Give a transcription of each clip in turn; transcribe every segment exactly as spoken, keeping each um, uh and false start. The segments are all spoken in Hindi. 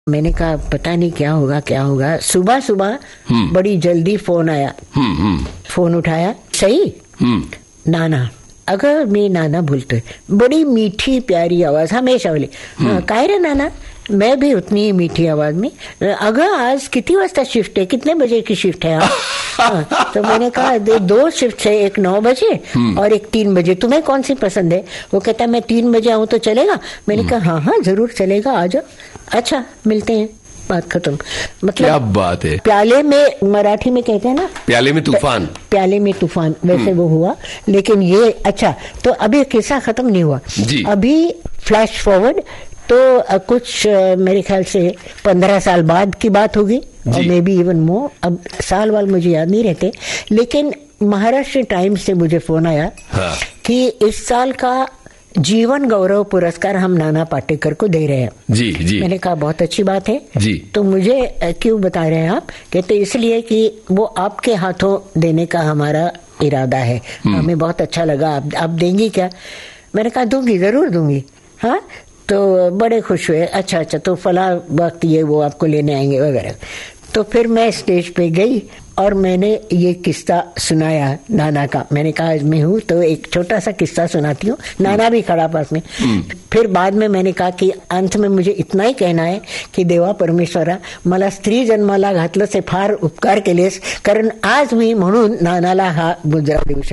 मैंने कहा पता नहीं क्या होगा क्या होगा। सुबह सुबह बड़ी जल्दी फोन आया। फोन उठाया, सही नाना, अगर मैं नाना बोलते, बड़ी मीठी प्यारी आवाज हमेशा बोली, काय रे नाना, मैं भी उतनी ही मीठी आवाज में, अगर आज कितनी वाजता शिफ्ट है, कितने बजे की शिफ्ट है आप? हाँ, तो मैंने कहा दो शिफ्ट है, एक नौ बजे और एक तीन बजे, तुम्हें कौन सी पसंद है? वो कहता है मैं तीन बजे आऊँ तो चलेगा? मैंने कहा हाँ हाँ जरूर चलेगा, आ जाओ। अच्छा मिलते हैं, बात खत्म। मतलब क्या बात है। प्याले में, मराठी में कहते हैं ना, प्याले में तूफान, प्याले में तूफान, वैसे वो हुआ। लेकिन ये अच्छा, तो अभी किस्सा खत्म नहीं हुआ जी। अभी फ्लैश फॉरवर्ड तो कुछ मेरे ख्याल से पंद्रह साल बाद की बात होगी, और मे बी इवन मोर, अब साल वाल मुझे याद नहीं रहते। लेकिन महाराष्ट्र टाइम्स से मुझे फोन आया हाँ। कि इस साल का जीवन गौरव पुरस्कार हम नाना पाटेकर को दे रहे हैं। जी जी। मैंने कहा बहुत अच्छी बात है जी। तो मुझे क्यों बता रहे हैं आप? कहते इसलिए कि वो आपके हाथों देने का हमारा इरादा है, हमें बहुत अच्छा लगा। आप, आप देंगी क्या? मैंने कहा दूंगी, जरूर दूंगी। हाँ, तो बड़े खुश हुए। अच्छा अच्छा, तो फला वक्त ये वो आपको लेने आएंगे वगैरह। तो फिर मैं स्टेज पे गई और मैंने ये किस्सा सुनाया नाना का। मैंने कहा मैं हूँ तो एक छोटा सा किस्सा सुनाती हूँ। नाना भी खड़ा पास में। फिर बाद में मैंने कहा कि अंत में मुझे इतना ही कहना है की देवा परमेश्वरा, मला स्त्री जन्माला घातलं ते फार उपकार केलेस, कारण आज मी म्हणून नानाला हा मुजरा देऊ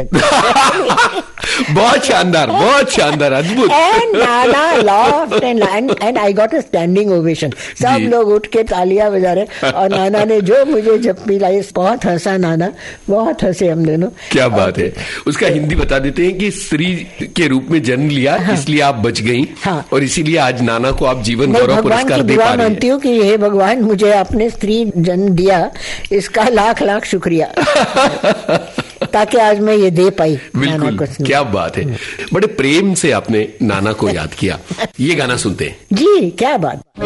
शकते। बहुत शानदार, बहुत शानदार, अद्भुत। And Nana loft and and I got a standing ovation. सब लोग उठ के तालियां बजा रहे, और नाना ने जो मुझे झप्पी लाई, बहुत हंसा नाना, बहुत हंसे हम दोनों। क्या बात है। उसका हिंदी बता देते हैं कि स्त्री के रूप में जन्म लिया, हाँ। इसलिए आप बच गई, हाँ। और इसीलिए आज नाना को आप जीवन गौरव पुरस्कार दे पा रही हैं। मानती हूँ कि हे भगवान, मुझे आपने स्त्री जन्म दिया, इसका लाख लाख शुक्रिया, ताकि आज मैं ये दे पाई। बिल्कुल, क्या बात है। बड़े प्रेम से आपने नाना को याद किया। ये गाना सुनते हैं जी, क्या बात।